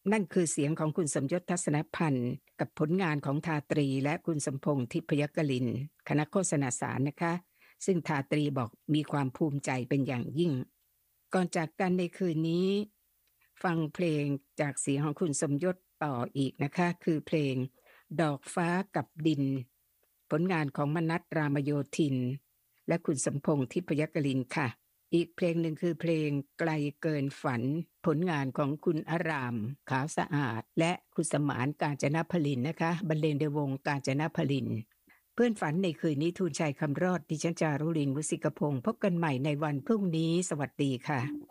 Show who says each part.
Speaker 1: นั่นคือเสียงของคุณสมยศทัศนพันธ์กับผลงานของทาตรีและคุณสมพงษ์ทิพยกลินคณะโฆษณาสารนะคะซึ่งทาตรีบอกมีความภูมิใจเป็นอย่างยิ่งก่อนจากกันในคืนนี้ฟังเพลงจากเสียงของคุณสมยศต่ออีกนะคะคือเพลงดอกฟ้ากับดินผลงานของมนัสรามโยธินและคุณสมพงษ์ทิพยกลินค่ะอีกเพลงหนึ่งคือเพลงไกลเกินฝันผลงานของคุณอารามขาวสะอาดและคุณสมานกาญจนพลินนะคะบรรเลงโดยวงกาญจนพลินเพื่อนฝันในคืนนี้ทูลชัยคำรอดดิฉันจารุลิน วสิกพงศ์พบกันใหม่ในวันพรุ่งนี้สวัสดีค่ะ